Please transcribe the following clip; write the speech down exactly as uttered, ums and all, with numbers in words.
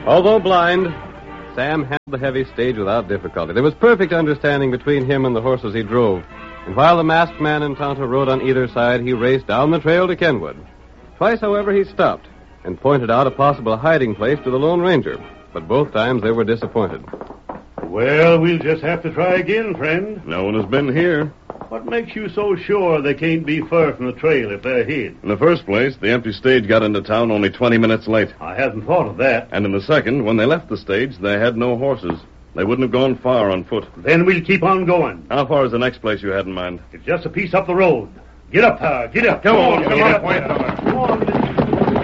Although blind, Sam handled the heavy stage without difficulty. There was perfect understanding between him and the horses he drove. And while the masked man and Tonto rode on either side, he raced down the trail to Kenwood. Twice, however, he stopped and pointed out a possible hiding place to the Lone Ranger. But both times they were disappointed. Well, we'll just have to try again, friend. No one has been here. What makes you so sure they can't be far from the trail if they're hid? In the first place, the empty stage got into town only twenty minutes late. I hadn't thought of that. And in the second, when they left the stage, they had no horses. They wouldn't have gone far on foot. Then we'll keep on going. How far is the next place you had in mind? It's just a piece up the road. Get up, uh, get up. Come on, come come on. on. Come on,